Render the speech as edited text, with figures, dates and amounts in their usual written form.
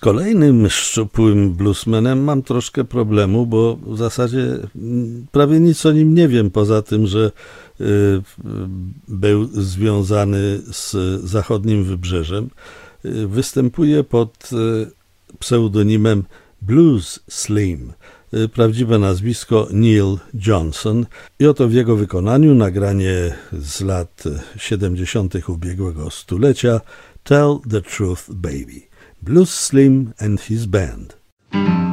kolejnym szczupłym bluesmanem mam troszkę problemu, bo w zasadzie prawie nic o nim nie wiem, poza tym, że był związany z zachodnim wybrzeżem. Występuje pod pseudonimem Blues Slim. Prawdziwe nazwisko Neil Johnson i oto w jego wykonaniu nagranie z lat 70. ubiegłego stulecia Tell the Truth Baby. Blues Slim and his band.